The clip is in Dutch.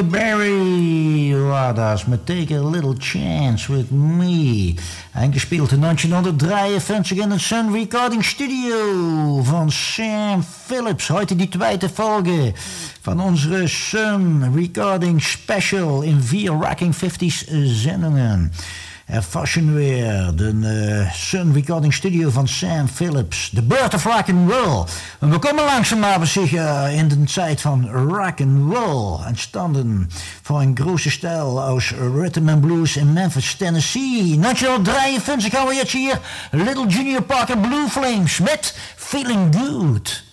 the Barry Radas met Take a Little Chance with Me. Eingespeeld in 1953 in het Sun Recording Studio van Sam Phillips. Heute die tweede Folge van onze Sun Recording Special in 4 Rocking 50s zendingen. Erforschen weer de Sun Recording Studio van Sam Phillips. The Birth of Rock and Roll. En we komen langzaam maar zeker in de tijd van rock and roll. Entstanden voor een grote stijl aus rhythm and blues in Memphis, Tennessee. 1953 gaan we jetzt hier Little Junior Parker Blue Flames met Feeling Good.